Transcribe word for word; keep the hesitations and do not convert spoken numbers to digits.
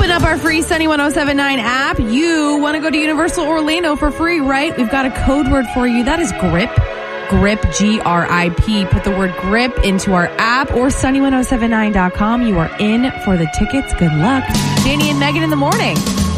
Open up our free Sunny ten seventy-nine app. You want to go to Universal Orlando for free, right? We've got a code word for you. That is GRIP. GRIP, G R I P. Put the word GRIP into our app or sunny ten seventy-nine dot com. You are in for the tickets. Good luck. Danny and Megan in the morning.